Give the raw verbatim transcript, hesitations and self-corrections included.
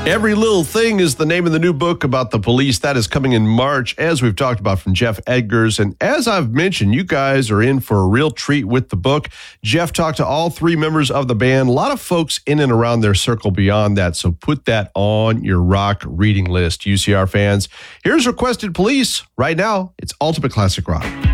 Every Little Thing is the name of the new book about the police. That is coming in March, as we've talked about, from Jeff Edgars. And as I've mentioned, you guys are in for a real treat with the book. Jeff talked to all three members of the band, a lot of folks in and around their circle beyond that. So put that on your rock reading list, U C R fans. Here's Requested Police. Right now, it's Ultimate Classic Rock.